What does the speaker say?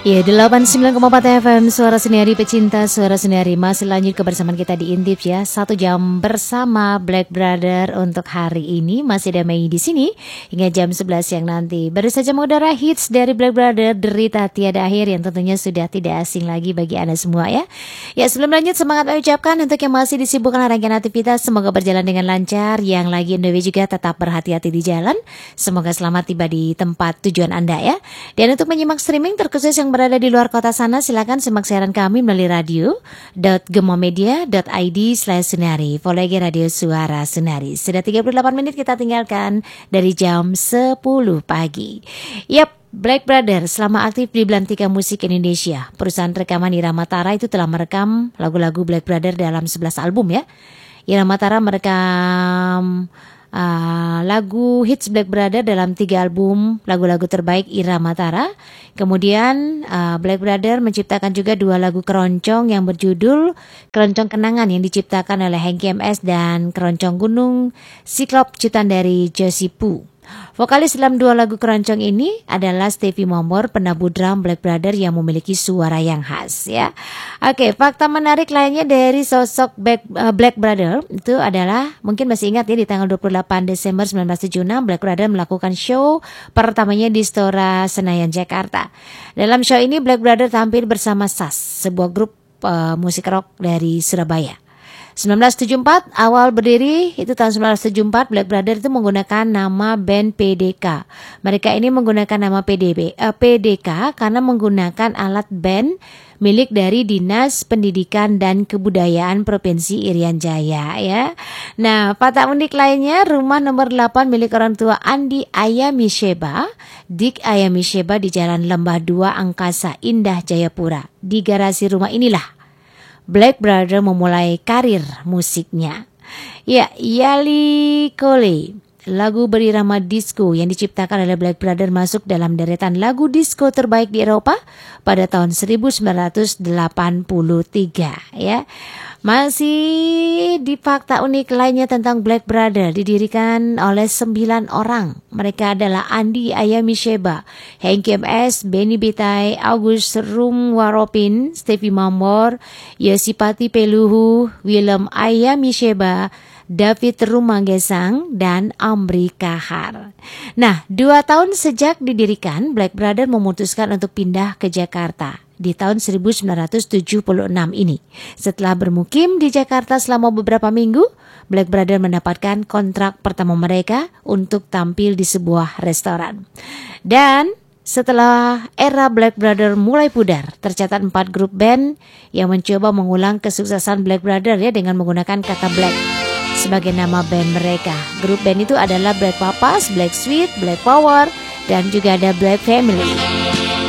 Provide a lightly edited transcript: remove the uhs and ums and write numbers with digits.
Ya, 89,4 FM Suara Seniari Pecinta Suara Seniari. Masih lanjut kebersamaan kita di Intip ya. 1 jam bersama Black Brother untuk hari ini. Masih ada Mei di sini hingga jam 11 siang nanti. Baru saja mengudara hits dari Black Brother, Derita Tiada Akhir, yang tentunya sudah tidak asing lagi bagi Anda semua ya. Ya, sebelum lanjut semangat saya ucapkan untuk yang masih disibukkan rangkaian aktivitas, semoga berjalan dengan lancar. Yang lagi on the way juga tetap berhati-hati di jalan. Semoga selamat tiba di tempat tujuan Anda ya. Dan untuk menyimak streaming terkhusus yang berada di luar kota sana, silakan simak siaran kami melalui radio.gemomedia.id/sunari. Follow lagi Radio Suara Sunari. Sudah 38 menit kita tinggalkan dari jam 10 pagi. Yap, Black Brother selama aktif di Belantika Musik Indonesia, perusahaan rekaman Irama Tara itu telah merekam lagu-lagu Black Brother dalam 11 album ya. Irama Tara merekam lagu hits Black Brother dalam 3 album lagu-lagu terbaik Irama Tara. Kemudian Black Brother menciptakan juga 2 lagu keroncong yang berjudul Keroncong Kenangan yang diciptakan oleh Hengki MS dan Keroncong Gunung Siklop ciptaan dari Josie Poo. Vokalis dalam 2 lagu keroncong ini adalah Stevie Momor, penabuh drum Black Brother yang memiliki suara yang khas ya. Oke, fakta menarik lainnya dari sosok Black Brother itu adalah, mungkin masih ingat ya, di tanggal 28 Desember 1976 Black Brother melakukan show pertamanya di Istora Senayan, Jakarta. Dalam show ini Black Brother tampil bersama SAS, sebuah grup musik rock dari Surabaya. 1974 awal berdiri, itu tahun 1974 Black Brother itu menggunakan nama band PDK. Mereka ini menggunakan nama PDK karena menggunakan alat band milik dari Dinas Pendidikan dan Kebudayaan Provinsi Irian Jaya ya. Nah, fakta unik lainnya, rumah nomor 8 milik orang tua Andi Ayamisheba, Dik Ayamisheba di Jalan Lembah 2 Angkasa Indah Jayapura. Di garasi rumah inilah Black Brother memulai karir musiknya. Ya, Yali Kole, lagu berirama disco yang diciptakan oleh Black Brother masuk dalam deretan lagu disco terbaik di Eropa pada tahun 1983 ya. Masih di fakta unik lainnya tentang Black Brother, didirikan oleh 9 orang. Mereka adalah Andi Ayamisheba, Hengki MS, Benny Bitai, August Rumwaropin, Stevie Momor, Yosipati Peluhu, Willem Ayamisheba, David Rumanggesang, dan Amri Kahar. Nah, 2 tahun sejak didirikan, Black Brother memutuskan untuk pindah ke Jakarta di tahun 1976 ini. Setelah bermukim di Jakarta selama beberapa minggu, Black Brother mendapatkan kontrak pertama mereka untuk tampil di sebuah restoran. Dan setelah era Black Brother mulai pudar, tercatat 4 grup band yang mencoba mengulang kesuksesan Black Brother ya dengan menggunakan kata Black sebagai nama band mereka. Grup band itu adalah Black Papas, Black Sweet, Black Power, dan juga ada Black Family.